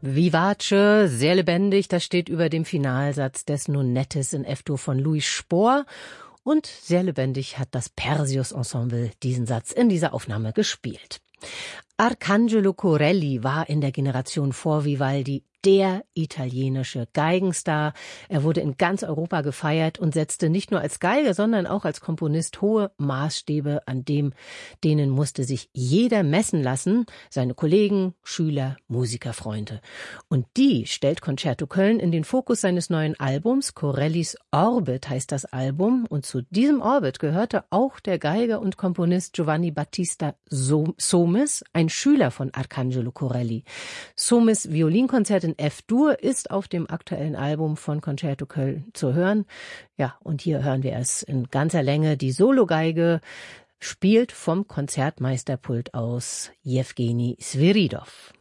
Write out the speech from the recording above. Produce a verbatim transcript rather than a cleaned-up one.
Vivace, sehr lebendig, das steht über dem Finalsatz des Nonettes in F-Dur von Louis Spohr. Und sehr lebendig hat das Perseus Ensemble diesen Satz in dieser Aufnahme gespielt. Arcangelo Corelli war in der Generation vor Vivaldi der italienische Geigenstar. Er wurde in ganz Europa gefeiert und setzte nicht nur als Geiger, sondern auch als Komponist hohe Maßstäbe, an dem, denen musste sich jeder messen lassen, seine Kollegen, Schüler, Musikerfreunde. Und die stellt Concerto Köln in den Fokus seines neuen Albums. Corellis Orbit heißt das Album. Und zu diesem Orbit gehörte auch der Geiger und Komponist Giovanni Battista Somis, ein Schüler von Arcangelo Corelli. Somis Violinkonzert in F-Dur ist auf dem aktuellen Album von Concerto Köln zu hören. Ja, und hier hören wir es in ganzer Länge. Die Sologeige spielt vom Konzertmeisterpult aus Jewgeni Sviridov.